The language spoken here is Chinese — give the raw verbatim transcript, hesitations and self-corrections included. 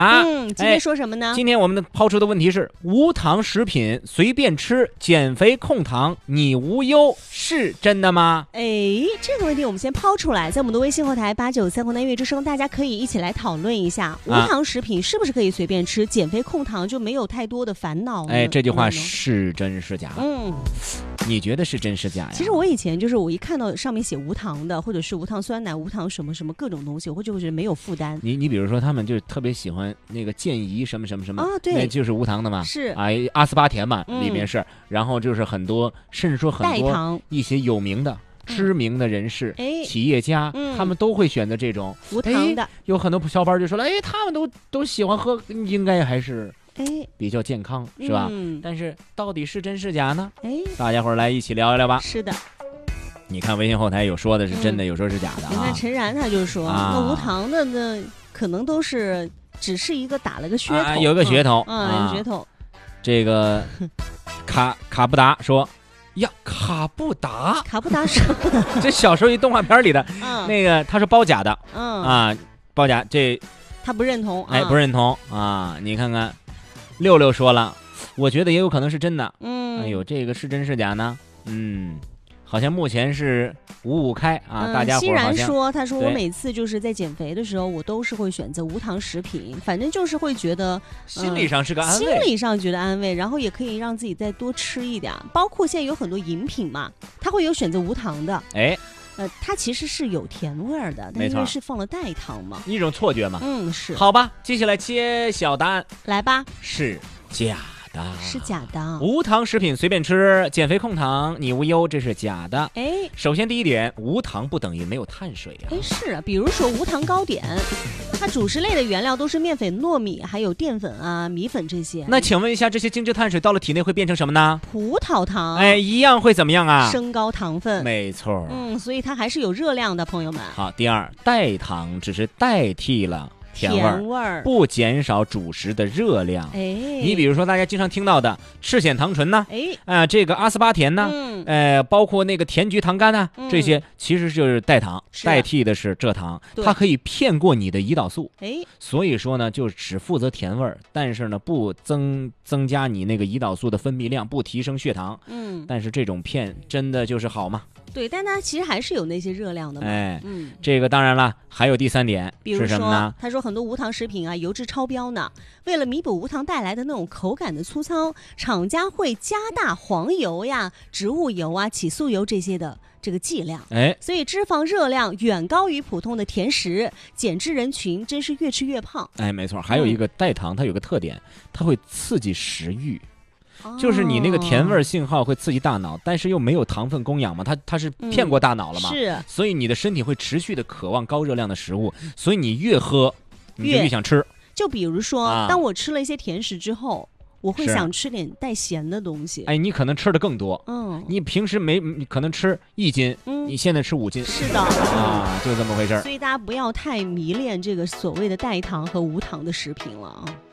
啊， 嗯，今天说什么呢？ 哎、今天我们的抛出的问题是：无糖食品随便吃，减肥控糖你无忧，是真的吗？ 哎，这个问题我们先抛出来，在我们的微信后台八九三湖南音乐之声，大家可以一起来讨论一下，无糖食品是不是可以随便吃，减肥控糖就没有太多的烦恼呢？ 哎，这句话是真是假？ 嗯， 你觉得是真是假呀？ 其实我以前就是我一看到上面写无糖的，或者是无糖酸奶、无糖什么什么各种东西，我会就会觉得没有负担。 你你比如说，他们就特别喜欢那个健怡什么什么什么啊，对， 那就是无糖的嘛， 是啊，阿斯巴甜嘛， 嗯、 里面是，然后就是很多，甚至说很多一些有名的、知名的人士、 嗯、 企业家、 嗯， 他们都会选择这种无糖的。 有很多小伙伴就说了，哎，他们都都喜欢喝，应该还是。 哎， 比较健康是吧？ 嗯， 但是到底是真是假呢？ 哎， 大家伙儿来一起聊一聊吧。 是的， 你看微信后台有说的是真的，嗯、有说是假的啊。 你看陈然他就说， 啊、 那无糖的呢，可能都是只是一个打了个噱头， 啊、有个噱头， 嗯，啊、有个噱头。 这个卡卡布达说。呀，卡布达， 卡布达说， 这小时候一动画片里的， 嗯、 那个他说包假的， 嗯啊，包假，这他不认同， 哎，不认同啊！你看看，六六说了，我觉得也有可能是真的， 嗯， 哎呦，这个是真是假呢？嗯。好像目前是五五开啊， 嗯、 大家伙好像。 欣然说，他说我每次就是在减肥的时候，我都是会选择无糖食品，反正就是会觉得、呃、 心理上是个安慰， 心理上觉得安慰，然后也可以让自己再多吃一点。包括现在有很多饮品嘛，它会有选择无糖的， 哎， 呃，它其实是有甜味儿的，但因为是放了代糖嘛， 一种错觉嘛。 嗯，是。 好吧，接下来揭晓答案， 来吧， 是假。 是假的， 无糖食品随便吃，减肥控糖你无忧，这是假的。 哎， 首先第一点，无糖不等于没有碳水啊。 哎，是啊，比如说无糖糕点，它主食类的原料都是面粉、糯米，还有淀粉啊、米粉这些。 那请问一下，这些精致碳水到了体内会变成什么呢？ 葡萄糖。 哎，一样会怎么样啊？ 升高糖分。 没错。 嗯，所以它还是有热量的，朋友们。 好，第二，代糖只是代替了。甜味儿， 味儿不减少主食的热量。 哎， 你比如说大家经常听到的赤藓糖醇呢， 哎， 啊、呃，这个阿斯巴甜呢， 嗯， 呃，包括那个甜菊糖苷呢、 嗯， 这些其实就是代糖，代替的是蔗糖，它可以骗过你的胰岛素。 哎， 所以说呢，就只负责甜味儿，但是呢，不增增加你那个胰岛素的分泌量，不提升血糖。 嗯， 但是这种骗真的就是好吗？ 对，但它其实还是有那些热量的嘛。 哎， 嗯， 这个当然了，还有第三点是什么呢？ 他说很多无糖食品啊，油脂超标呢。为了弥补无糖带来的那种口感的粗糙，厂家会加大黄油呀、植物油啊、起酥油这些的这个剂量。 哎， 所以脂肪热量远高于普通的甜食，减脂人群真是越吃越胖。 哎，没错，还有一个代糖，它有个特点，它会刺激食欲。就是你那个甜味信号会刺激大脑，但是又没有糖分供养嘛，它它是骗过大脑了嘛、 嗯，是， 所以你的身体会持续的渴望高热量的食物，所以你越喝，你就越想吃。 就比如说、 啊， 当我吃了一些甜食之后，我会想吃点带咸的东西。 哎，你可能吃的更多， 嗯， 你平时没你可能吃一斤，嗯，你现在吃五斤， 是的啊，就这么回事。 所以大家不要太迷恋这个所谓的代糖和无糖的食品了啊。